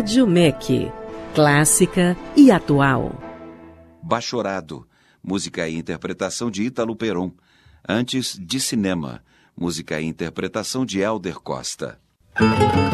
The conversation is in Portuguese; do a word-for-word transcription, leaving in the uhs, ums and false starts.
Rádio M E C, clássica e atual. Bachorado, música e interpretação de Ítalo Peron. Antes, De Cinema, música e interpretação de Hélder Costa.